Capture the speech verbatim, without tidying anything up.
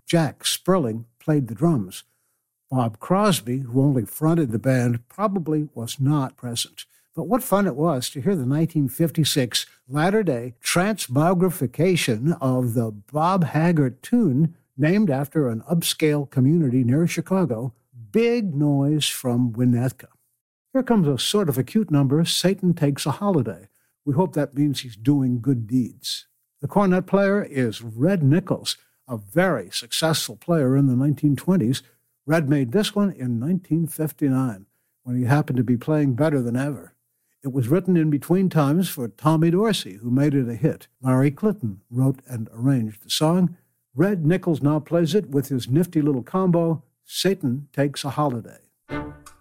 Jack Sperling played the drums. Bob Crosby, who only fronted the band, probably was not present. But what fun it was to hear the nineteen fifty-six latter-day transmogrification of the Bob Haggart tune named after an upscale community near Chicago, Big Noise from Winnetka. Here comes a sort of a cute number, Satan Takes a Holiday. We hope that means he's doing good deeds. The cornet player is Red Nichols, a very successful player in the nineteen twenties. Red made this one in nineteen fifty-nine, when he happened to be playing better than ever. It was written in between times for Tommy Dorsey, who made it a hit. Larry Clinton wrote and arranged the song. Red Nichols now plays it with his nifty little combo, Satan Takes a Holiday.